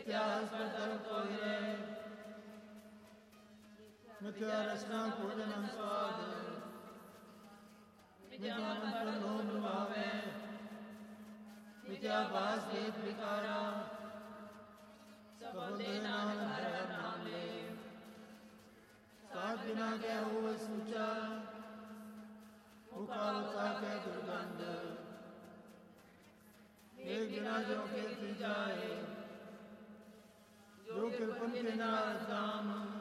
मिथ्यास पर तर्क को हिरे मिथ्या रचना भोजन स्वाद मिथ्या मन पर लोभ प्रभावे मिथ्या भास भेद विकारा सबल देना नाम ले सात बिना के हो सूचा मुखावता के दुर्गंध एक बिना जो के जाए जो कृपन के नाम